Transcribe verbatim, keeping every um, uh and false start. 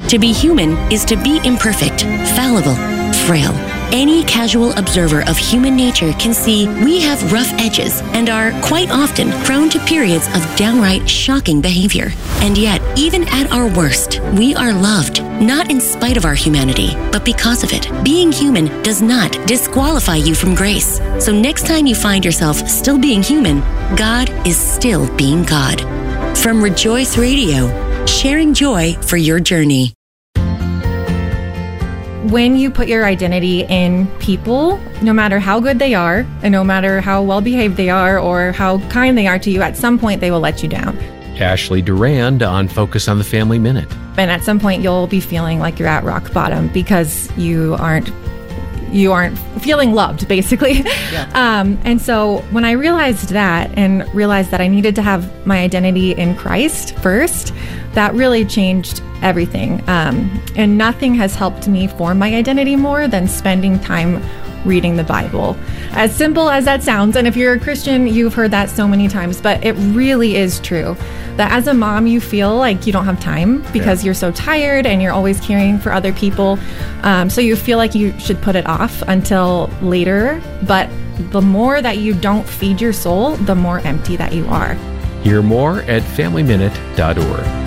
To be human is to be imperfect, fallible, frail. Any casual observer of human nature can see we have rough edges and are quite often prone to periods of downright shocking behavior. And yet, even at our worst, we are loved, not in spite of our humanity, but because of it. Being human does not disqualify you from grace. So next time you find yourself still being human, God is still being God. From Rejoice Radio, sharing joy for your journey. When you put your identity in people, no matter how good they are, and no matter how well behaved they are or how kind they are to you, at some point they will let you down. Ashley Durand on Focus on the Family Minute. And at some point you'll be feeling like you're at rock bottom because you aren't you aren't feeling loved, basically. Yeah. Um, and so when I realized that and realized that I needed to have my identity in Christ first, that really changed everything. Um, and nothing has helped me form my identity more than spending time reading the Bible. As simple as that sounds, and if you're a Christian, you've heard that so many times, but it really is true that as a mom, you feel like you don't have time because yeah. you're so tired and you're always caring for other people. Um, so you feel like you should put it off until later. But the more that you don't feed your soul, the more empty that you are. Hear more at family minute dot org.